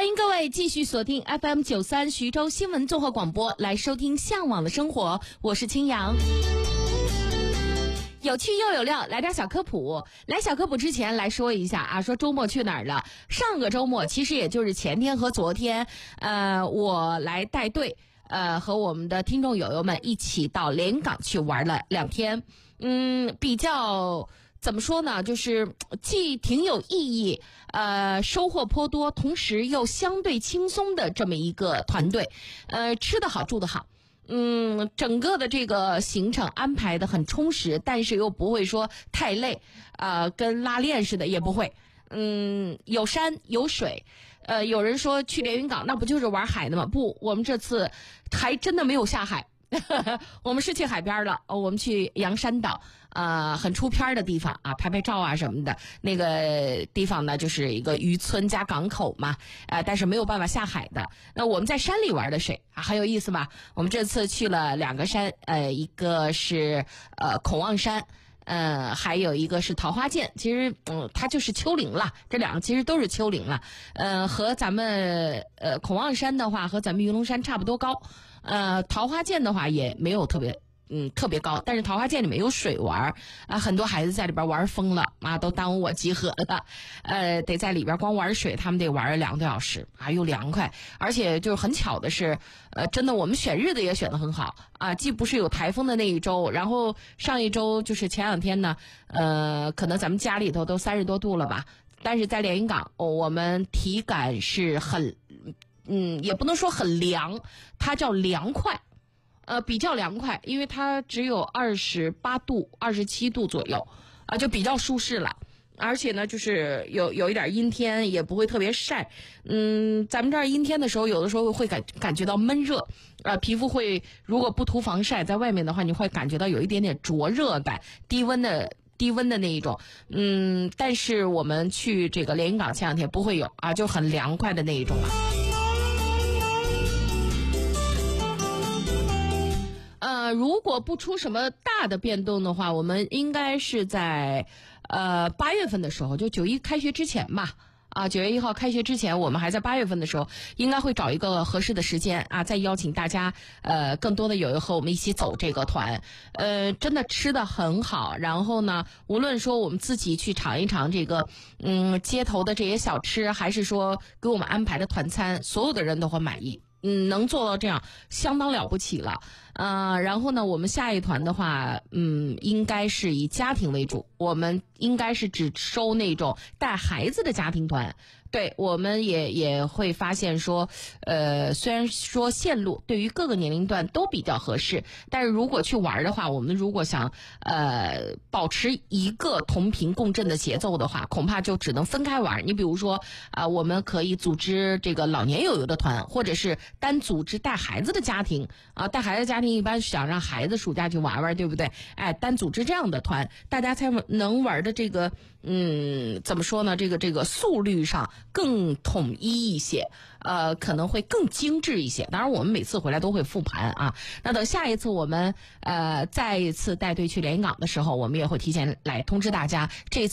欢迎各位继续锁定 FM93 徐州新闻综合广播，来收听向往的生活，我是青阳。有趣又有料，来点小科普。来小科普之前来说一下啊，说周末去哪儿了？上个周末其实也就是前天和昨天，我来带队，和我们的听众友友们一起到连云港去玩了2天。比较怎么说呢？就是既挺有意义，收获颇多，同时又相对轻松的这么一个团队。吃得好，住得好。整个的这个行程安排的很充实，但是又不会说太累，跟拉练似的也不会。有山有水，有人说去连云港那不就是玩海的吗？不，我们这次还真的没有下海。我们是去海边了，我们去洋山岛，很出片的地方啊，拍拍照啊什么的。那个地方呢，就是一个渔村加港口嘛，但是没有办法下海的。那我们在山里玩的水啊，很有意思吧？我们这次去了2个山，一个是孔望山。还有一个是桃花涧，其实它就是丘陵了，这2个其实都是丘陵了。和咱们孔望山的话和咱们云龙山差不多高。桃花涧的话也没有特别高，但是桃花涧里面有水玩啊，很多孩子在里边玩疯了啊，都耽误我集合了。得在里边光玩水，他们得玩2个多小时啊，又凉快，而且就是很巧的是，真的我们选日子也选得很好啊，既不是有台风的那一周，然后上一周就是前2天呢，可能咱们家里头都30多度了吧，但是在连云港，我们体感是很，也不能说很凉，它叫凉快。比较凉快，因为它只有28度、27度左右，就比较舒适了。而且呢，就是有一点阴天，也不会特别晒。咱们这儿阴天的时候，有的时候会感觉到闷热，皮肤会如果不涂防晒，在外面的话，你会感觉到有一点点灼热感，低温的那一种。但是我们去这个连云港前2天不会有啊，就很凉快的那一种了。如果不出什么大的变动的话，我们应该是在8月份的时候，就9·1开学之前吧。9月1号开学之前，我们还在8月份的时候，应该会找一个合适的时间啊，再邀请大家更多的友友和我们一起走这个团。真的吃得很好，然后呢，无论说我们自己去尝一尝这个街头的这些小吃，还是说给我们安排的团餐，所有的人都会满意。能做到这样相当了不起了。然后呢，我们下一团的话，应该是以家庭为主，我们应该是只收那种带孩子的家庭团。对，我们也会发现说，虽然说线路对于各个年龄段都比较合适，但是如果去玩的话，我们如果想保持一个同频共振的节奏的话，恐怕就只能分开玩。你比如说我们可以组织这个老年友友的团，或者是单组织带孩子的家庭啊，带孩子家庭一般想让孩子暑假去玩玩，对不对？单组织这样的团，大家才能玩的这个怎么说呢？这个速率上更统一一些，可能会更精致一些。当然，我们每次回来都会复盘啊。那等下一次我们再一次带队去连云港的时候，我们也会提前来通知大家。这